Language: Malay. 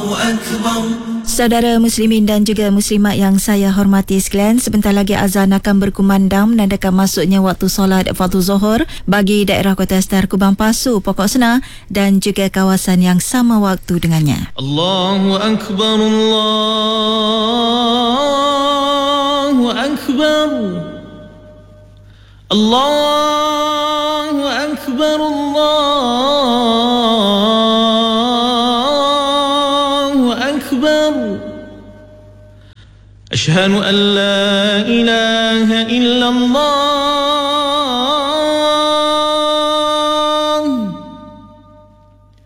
Saudara muslimin dan juga muslimat yang saya hormati sekalian, sebentar lagi azan akan berkumandang menandakan masuknya waktu solat fardu zuhur bagi daerah Kota Star, Kubang Pasu, Pokok Sena dan juga kawasan yang sama waktu dengannya. Allahu Akbar, Allahu Akbar, Allahu Akbar, Allahu Akbar. Ashhadu an la ilaha illallah.